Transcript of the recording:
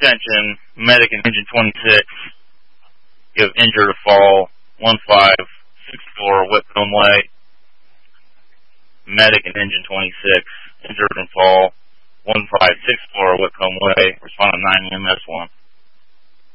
Attention, medic and engine 26. You have injured or fall, 1564 Whitcomb Way. Medic and engine 26. Injured and fall, 1564 Whitcomb Way. Respond to 9 EMS